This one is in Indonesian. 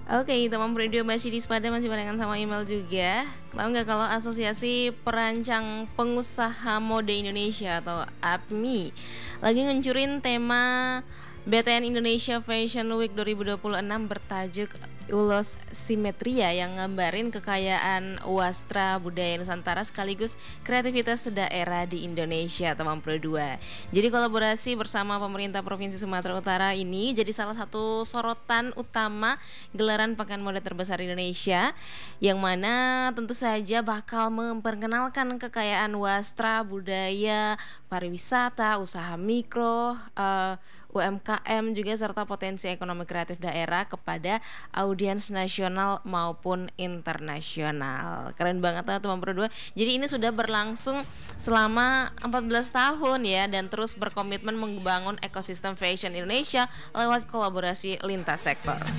Oke, teman radio masih di Sepada, masih barengan sama email juga. Tahu nggak kalau Asosiasi Perancang Pengusaha Mode Indonesia atau APMI lagi nguncurin tema BTN Indonesia Fashion Week 2026 bertajuk Ulos Simetria yang ngambarin kekayaan wastra budaya Nusantara sekaligus kreativitas daerah di Indonesia, teman Pro 2. Jadi kolaborasi bersama pemerintah Provinsi Sumatera Utara ini jadi salah satu sorotan utama gelaran pekan mode terbesar di Indonesia, yang mana tentu saja bakal memperkenalkan kekayaan wastra, budaya, pariwisata, usaha mikro, UMKM juga serta potensi ekonomi kreatif daerah kepada audiens nasional maupun internasional. Keren banget lah teman Pro 2. Jadi ini sudah berlangsung selama 14 tahun ya, dan terus berkomitmen membangun ekosistem fashion Indonesia lewat kolaborasi lintas sektor.